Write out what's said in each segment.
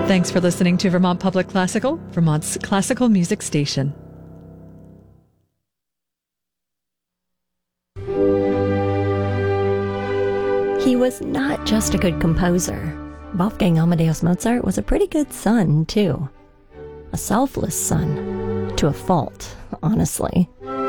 Thanks for listening to Vermont Public Classical, Vermont's classical music station. He was not just a good composer. Wolfgang Amadeus Mozart was a pretty good son, too. A selfless son, to a fault, honestly.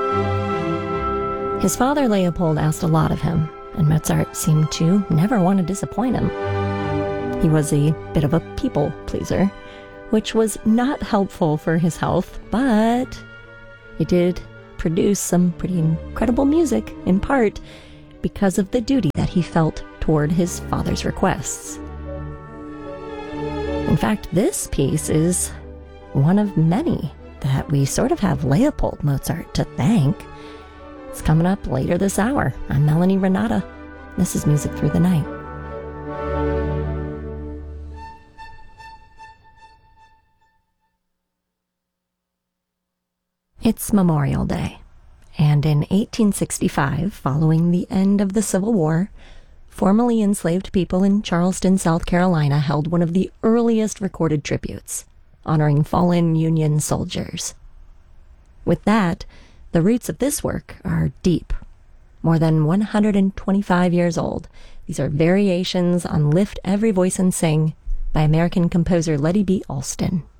His father, Leopold, asked a lot of him, and Mozart seemed to never want to disappoint him. He was a bit of a people pleaser, which was not helpful for his health, but it did produce some pretty incredible music, in part because of the duty that he felt toward his father's requests. In fact, this piece is one of many that we sort of have Leopold Mozart to thank. It's coming up later this hour. I'm Melanie Renata. This is Music Through the Night. It's Memorial Day, and in 1865, following the end of the Civil War, formerly enslaved people in Charleston, South Carolina, held one of the earliest recorded tributes, honoring fallen Union soldiers. With that, the roots of this work are deep, more than 125 years old. These are variations on Lift Every Voice and Sing by American composer Letty B. Alston.